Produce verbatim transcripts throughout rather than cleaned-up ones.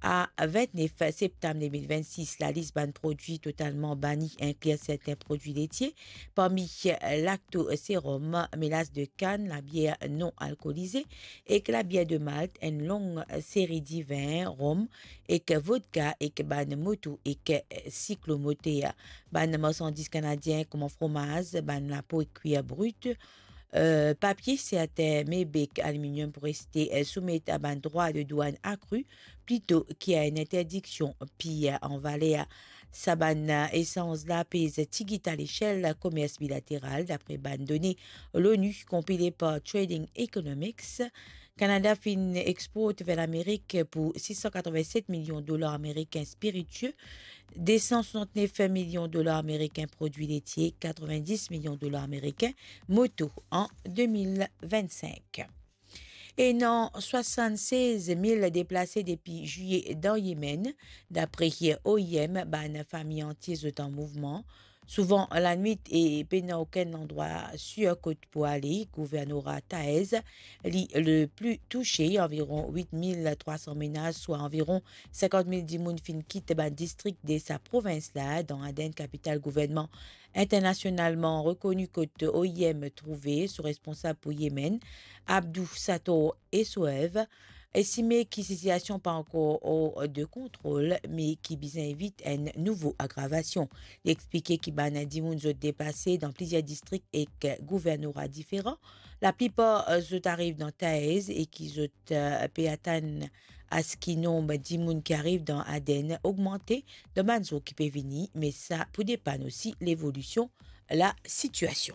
À vingt-neuf septembre deux mille vingt-six, la liste ban produits totalement bannis inclut certains produits laitiers, parmi lactosérum, mélasse de canne, la bière non alcoolisée et que la bière de Malte, une longue série de vins, rhum et que vodka et que ban moto et que cyclomotea, ban marchandises canadiens comme fromage, ban la peau et cuir brut. Euh, papier, c'est Mébec Aluminium pour rester euh, soumettre à un droit de douane accru, plutôt qu'il y a une interdiction. Puis, euh, en Valais, sa ban essence la pèse tigit à l'échelle commerce bilatéral, d'après ban données l'ONU compilée par Trading Economics. Canada fin exporte vers l'Amérique pour six cent quatre-vingt-sept millions de dollars américains spiritueux, des cent soixante-neuf millions de dollars américains produits laitiers, quatre-vingt-dix millions de dollars américains moto en deux mille vingt-cinq. Et non, soixante-seize mille déplacés depuis juillet dans Yémen, d'après O I M, ban famille entière est en mouvement. Souvent la nuit et pénal aucun endroit sur côte pour aller, gouvernorat Taez, le plus touché, environ huit mille trois cents ménages, soit environ cinquante mille dimoun fin quitte ban district de sa province là, dans Aden, capitale gouvernement internationalement reconnu côte O I M trouvé, sous responsable pour Yémen, Abdou Sato et Soev, estimé que situation pas encore au de contrôle, mais qui bien évite une nouvelle aggravation. Il expliquait qu'il y a des gens déplacés dans plusieurs districts et que gouvernorats différents. La plupart euh, arrivent dans Taez et qui sont euh, péatan à ce qui nombre de gens qui arrivent dans Aden augmenté de manzo qui peut venir, mais ça peut dépendre aussi l'évolution la situation.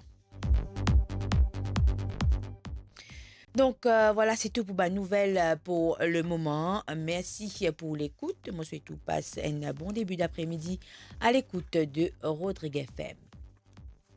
Donc euh, voilà, c'est tout pour ma nouvelle pour le moment. Merci pour l'écoute. Moi, je souhaite tout passe un bon début d'après-midi à l'écoute de Rodrigue F M.